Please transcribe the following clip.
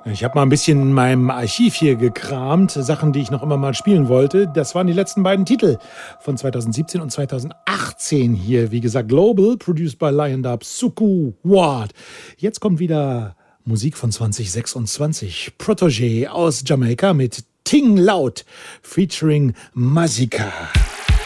Ich habe mal ein bisschen in meinem Archiv hier gekramt, Sachen, die ich noch immer mal spielen wollte. Das waren die letzten beiden Titel von 2017 und 2018 hier. Wie gesagt, Global, produced by Lion Dub, Suku Ward. Jetzt kommt wieder Musik von 2026. Protégé aus Jamaika mit Ting Loud featuring Mazika.